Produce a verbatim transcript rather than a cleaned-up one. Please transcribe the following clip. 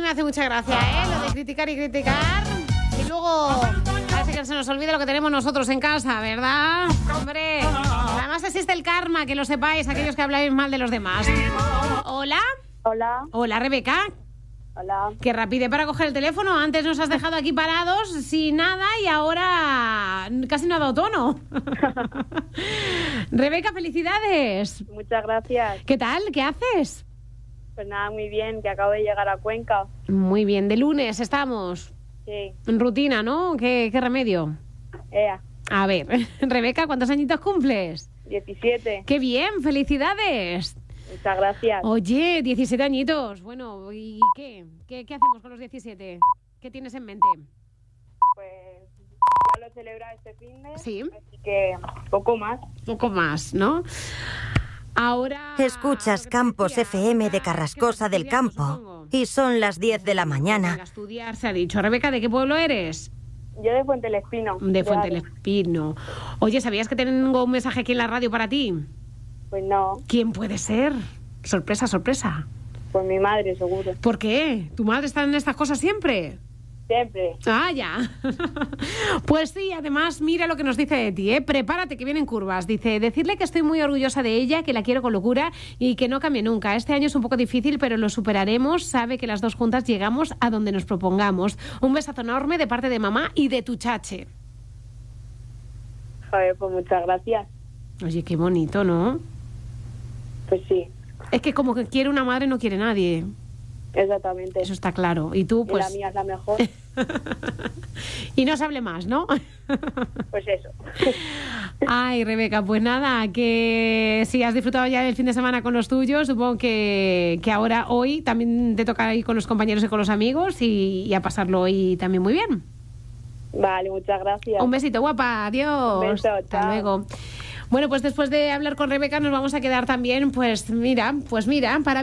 me hace mucha gracia, ¿eh? Lo de criticar y criticar. Y luego parece que se nos olvida lo que tenemos nosotros en casa, ¿verdad? Hombre, además existe el karma, que lo sepáis, aquellos que habláis mal de los demás. ¿Hola? Hola. Hola, Rebeca. Hola. Qué rápido para coger el teléfono. Antes nos has dejado aquí parados sin nada y ahora casi no ha dado tono. Rebeca, felicidades. Muchas gracias. ¿Qué tal? ¿Qué haces? Pues nada, muy bien, que acabo de llegar a Cuenca. Muy bien, de lunes estamos. Sí. En rutina, ¿no? ¿Qué, qué remedio? Ea. A ver, Rebeca, ¿cuántos añitos cumples? diecisiete. ¡Qué bien! ¡Felicidades! Muchas gracias. Oye, diecisiete añitos. Bueno, ¿y qué? ¿Qué, qué hacemos con los diecisiete? ¿Qué tienes en mente? Pues ya lo celebra este fin de. Sí. Así que poco más. Poco más, ¿no? Ahora... Escuchas Campos F M de Carrascosa del Campo y son las diez de la mañana. A estudiar, se ha dicho. Rebeca, ¿de qué pueblo eres? Yo de Fuente del Espino. De Fuente del Espino. Oye, ¿sabías que tengo un mensaje aquí en la radio para ti? Pues no, ¿Quién puede ser? Sorpresa, sorpresa. pues mi madre seguro. ¿Por qué? ¿Tu madre está en estas cosas siempre? Siempre. Ah, ya. Pues sí, además, mira lo que nos dice de ti, ¿eh? Prepárate que vienen curvas. Dice, decirle que estoy muy orgullosa de ella, que la quiero con locura y que no cambie nunca. Este año es un poco difícil, pero lo superaremos. Sabe que las dos juntas llegamos a donde nos propongamos. Un besazo enorme de parte de mamá y de tu chache. Joder, pues muchas gracias. Oye, qué bonito, ¿no? Pues sí, Es que como que quiere una madre no quiere nadie. exactamente. Eso está claro. Y tú, Y pues... la mía es la mejor. Y no se hable más, ¿no? Pues eso. Ay, Rebeca, pues nada, que si has disfrutado ya el fin de semana con los tuyos, supongo que, que ahora, hoy, también te toca ir con los compañeros y con los amigos y, y a pasarlo hoy también muy bien. Vale, muchas gracias. Un besito, guapa, adiós. Un beso, Hasta chao. luego. Bueno, pues después de hablar con Rebeca nos vamos a quedar también, pues mira, pues mira, para